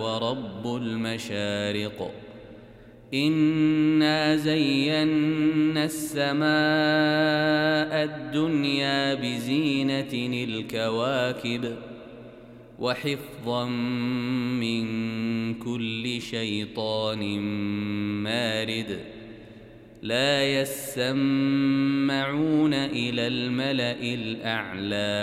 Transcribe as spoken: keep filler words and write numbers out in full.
ورب المشارق إنا زينا السماء الدنيا بزينة الكواكب وحفظا من كل شيطان مارد لا يسمعون إلى الملأ الأعلى